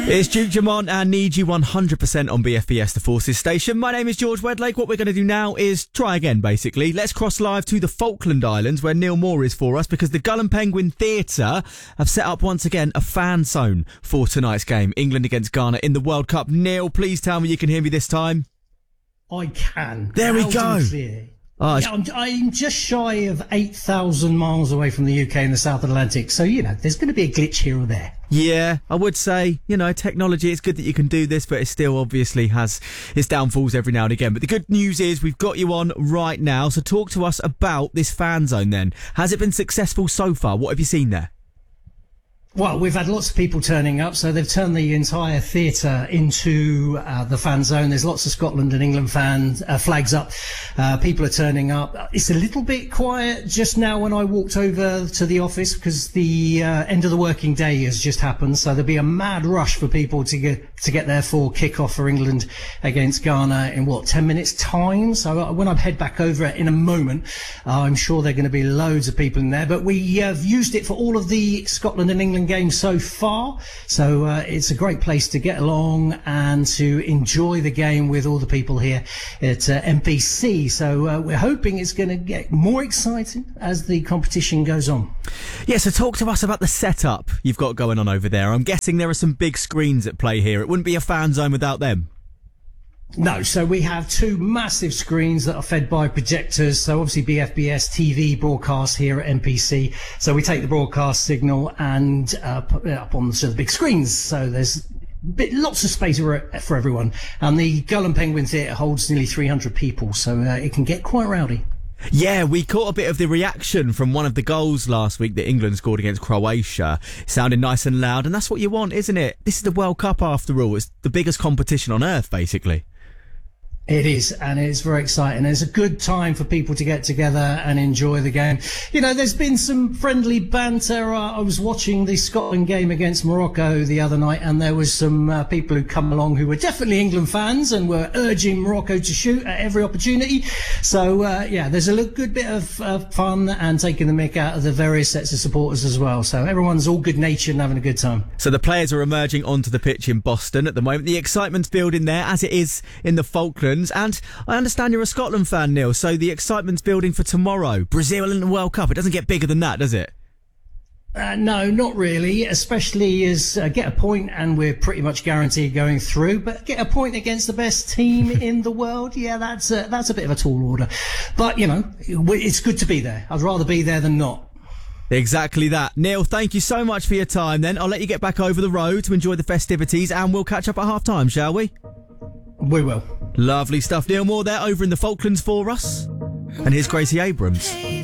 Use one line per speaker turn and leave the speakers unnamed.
It's Duke Jamont and Need You 100% on BFBS, the Forces station. My name is George Wedlake. What we're going to do now is try again, basically. Let's cross live to the Falkland Islands, where Neil Moore is for us, because the Gull and Penguin Theatre have set up once again a fan zone for tonight's game, England against Ghana in the World Cup. Neil, please tell me you can hear me this time.
I can.
There we go.
Oh, yeah, I'm just shy of 8,000 miles away from the UK in the South Atlantic, so, there's going to be a glitch here or there.
Yeah, I would say, technology, it's good that you can do this, but it still obviously has its downfalls every now and again. But the good news is we've got you on right now, so talk to us about this fan zone then. Has it been successful so far? What have you seen there?
Well, we've had lots of people turning up, so they've turned the entire theatre into the fan zone. There's lots of Scotland and England flags up. People are turning up. It's a little bit quiet just now when I walked over to the office because the end of the working day has just happened. So there'll be a mad rush for people to get there for kick-off for England against Ghana in 10 minutes time. So when I head back over in a moment, I'm sure there are going to be loads of people in there. But we have used it for all of the Scotland and England games so far, so it's a great place to get along and to enjoy the game with all the people here at MPC. So we're hoping it's going to get more exciting as the competition goes on.
Yeah, so talk to us about the setup you've got going on over there. I'm guessing there are some big screens at play here. It wouldn't be a fan zone without them.
No, so we have two massive screens that are fed by projectors. So obviously BFBS TV broadcast here at MPC. So we take the broadcast signal and put it up on the big screens. So there's lots of space for everyone. And the Gull and Penguin Theatre holds nearly 300 people. So it can get quite rowdy.
Yeah, we caught a bit of the reaction from one of the goals last week that England scored against Croatia. It sounded nice and loud, and that's what you want, isn't it? This is the World Cup after all. It's the biggest competition on earth, basically.
It is, and it's very exciting. It's a good time for people to get together and enjoy the game. There's been some friendly banter. I was watching the Scotland game against Morocco the other night, and there was some people who come along who were definitely England fans and were urging Morocco to shoot at every opportunity. So, there's a good bit of fun and taking the mick out of the various sets of supporters as well. So everyone's all good-natured and having a good time.
So the players are emerging onto the pitch in Boston at the moment. The excitement's building there, as it is in the Falklands. And I understand you're a Scotland fan, Neil, so the excitement's building for tomorrow. Brazil in the World Cup. It doesn't get bigger than that, does it?
No, not really, especially as get a point and we're pretty much guaranteed going through, but get a point against the best team in the world, that's a bit of a tall order. But, it's good to be there. I'd rather be there than not.
Exactly that. Neil, thank you so much for your time then. I'll let you get back over the road to enjoy the festivities and we'll catch up at half-time, shall we?
We will.
Lovely stuff. Neil Moore there over in the Falklands for us. And here's Gracie Abrams.